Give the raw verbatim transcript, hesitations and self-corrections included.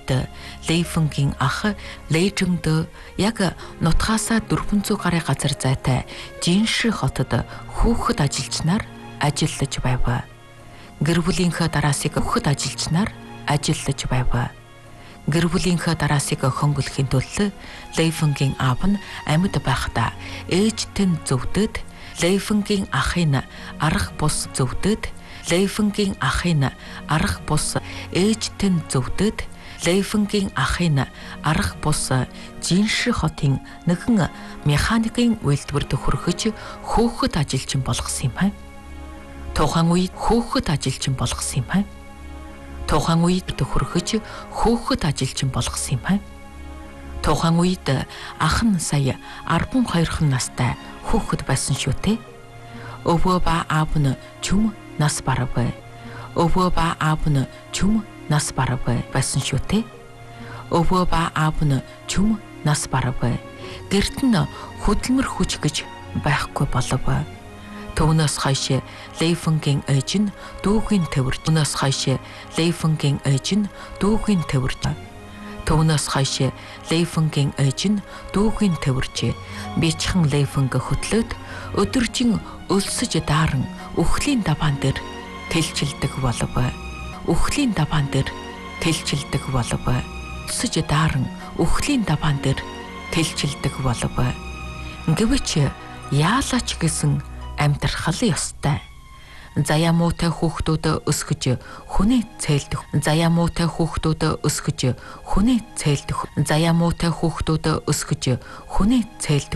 үед Лейфенгийн ах Лейжэнд яг нутгаасаа дөрвөн зуун гаруй газар зайтай Жинши хотод хүүхэд ажилчнаар ажиллаж байв. Гэр бүлийнхээ дараасыг хүүхэд ажилчнаар ажиллаж байв. Гэр бүлийнхээ дараасыг хөнгөлөхийн тулд Лейфенгийн аав нь амьд байхдаа ээжтэй нь зөвдөд, Лейфенгийн ахын арга бус зөвдөд, Лейфенгийн ахын арга бус ээжтэй нь зөвдөд, Лейфенгийн ахын арга бус Жинши хотын нэгэн механикийн үйлдвэрт хүргэж хөөхд ажилчин болгосон юм байна. Тухайн үед хөөхд ажилчин болгосон юм байна. Тухайн үед хүргэж хөөхд ажилчин болгосон юм байна. Тухайн үед ах нь сая арван хоёр настай хөөхд байсан шүү дээ. Өвөө ба аав нь чүм нас барав. Өвөө ба аав нь чүм нас барав байсан шүү дээ. Өвөө ба аав нь чүм нас барав. Гэрт нь хөдөлмөр хүч гэж байхгүй болов. Түүнээс хойш Лейфенгийн ээж нь дүүгийн төвөрч. Түүнээс хойш Лейфенгийн ээж нь дүүгийн төвөрч. Түүнээс хойш Лейфенгийн ээж нь дүүгийн төвөрч. Бичхэн Лейфенг хөтлөөд өдөржин өлсөж дааран үхлийн даваан дээр тэлчилдэг болов. Үхлийн даваан дээр тэлчилдэг болов. Өлсөж дааран үхлийн даваан дээр тэлчилдэг болов. Гэвч яалаач гэсэн амьдрахал ёстой. Заяа муутай хүүхдүүд өсгөж хүнээ цээлдэх. Заяа муутай хүүхдүүд өсгөж хүнээ цээлдэх. Заяа муутай хүүхдүүд өсгөж хүнээ цээлдэх.